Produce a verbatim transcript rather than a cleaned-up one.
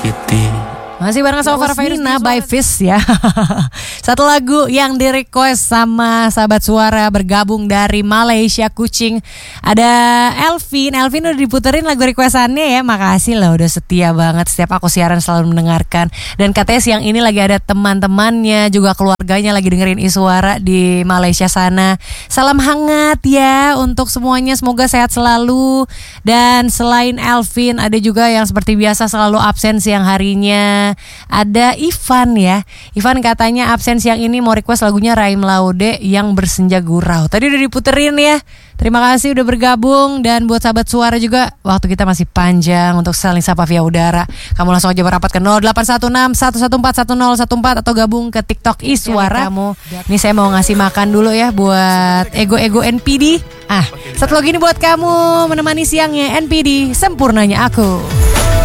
menyakiti. Masih bareng sama Farfaina by Fizz ya. Satu lagu yang di request sama sahabat suara bergabung dari Malaysia Kucing. Ada Elvin. Elvin udah diputerin lagu requestannya ya. Makasih loh udah setia banget. Setiap aku siaran selalu mendengarkan. Dan katanya siang ini lagi ada teman-temannya juga keluarganya lagi dengerin Iswara di Malaysia sana. Salam hangat ya untuk semuanya. Semoga sehat selalu. Dan selain Elvin ada juga yang seperti biasa selalu absen siang harinya. Ada Ivan ya. Ivan katanya absen siang ini mau request lagunya Raim Laude yang Bersenja Gurau. Tadi udah diputerin ya. Terima kasih udah bergabung. Dan buat sahabat suara juga, waktu kita masih panjang untuk saling sapa via udara. Kamu langsung aja merapat ke nol delapan satu enam satu satu empat satu nol satu empat atau gabung ke TikTok Iswara kamu. Ini saya mau ngasih makan dulu ya buat ego-ego N P D. Ah, satu lagi ini buat kamu menemani siangnya N P D, sempurnanya aku.